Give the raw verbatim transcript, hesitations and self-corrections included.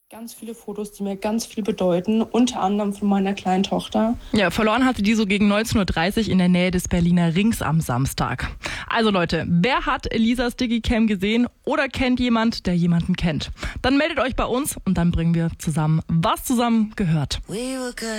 Ganz viele Fotos, die mir ganz viel bedeuten, unter anderem von meiner kleinen Tochter. Ja, verloren hatte die so gegen neunzehn Uhr dreißig in der Nähe des Berliner Rings am Samstag. Also Leute, wer hat Elisas Digicam gesehen oder kennt jemand, der jemanden kennt? Dann meldet euch bei uns und dann bringen wir zusammen, was zusammen gehört.